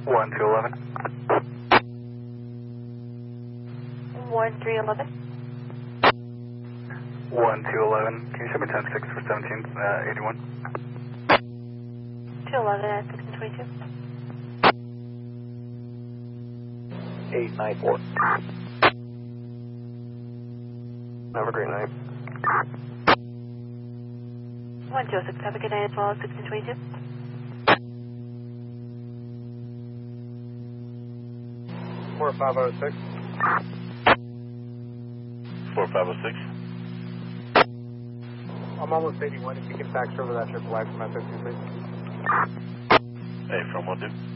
1211. 1311. 1211. Can you show me 10-6 for 1781? 211 at 1622. 894. Have a great night. 106, have a good night as well, 1622. 4506. 4506. I'm almost 81. If you can fax over that triple I from my 50, please. Hey, from what, dude?